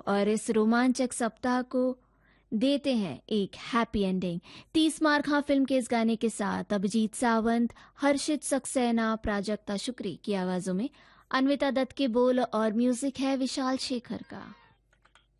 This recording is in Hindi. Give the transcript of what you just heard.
और इस रोमांचक सप्ताह को देते हैं एक हैप्पी एंडिंग। 30 मार खां फिल्म के इस गाने के साथ अभिजीत सावंत, हर्षित सक्सेना, प्राजक्ता शुक्री की आवाजों में, अन्विता दत्त के बोल और म्यूजिक है विशाल शेखर का।